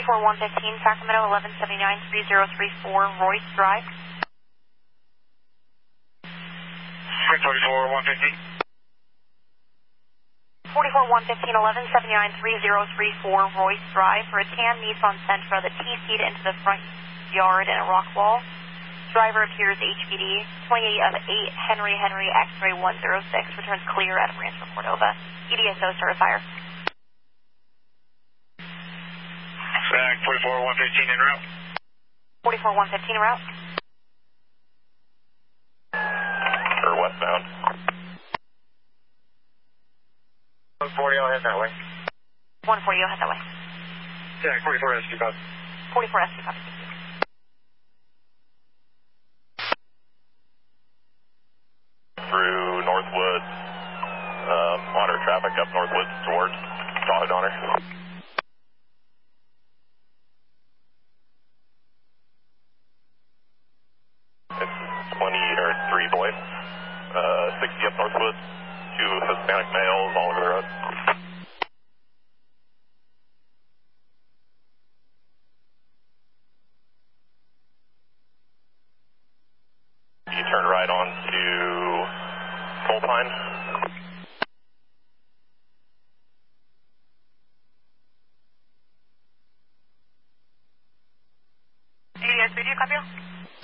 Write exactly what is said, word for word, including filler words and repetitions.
forty-four one fifteen, Sacramento, eleven seventy-nine, three zero three four, Royce Drive. forty-four one fifteen. forty-four one fifteen, eleven seventy-nine, three zero three four, Royce Drive. For a tan Nissan Sentra that T-C'd into the front yard in a rock wall. Driver appears H P D, twenty-eight of eight, Henry Henry, X-ray one zero six, returns clear out of Rancho Cordova. E D S O, start a fire. Back forty-four one fifteen en route. forty-four one fifteen en route. Or westbound. one forty, I'll head that way. one forty, you'll head that way. Yeah, forty-four S Q copy. forty-four S Q copy. Through Northwoods, um, monitor traffic up Northwoods towards Tahoe Donner. It's twenty or three boys, uh, sixty up Northwoods, two Hispanic males all over the road. You turn right on to Colpine. E D S O, do you copy?